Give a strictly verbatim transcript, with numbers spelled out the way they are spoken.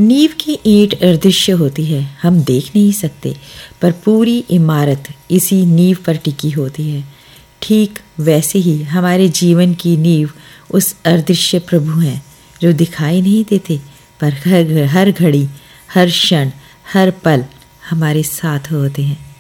नींव की ईंट अदृश्य होती है, हम देख नहीं सकते, पर पूरी इमारत इसी नींव पर टिकी होती है। ठीक वैसे ही हमारे जीवन की नींव उस अदृश्य प्रभु हैं जो दिखाई नहीं देते, पर हर हर घड़ी, हर क्षण, हर पल हमारे साथ होते हैं।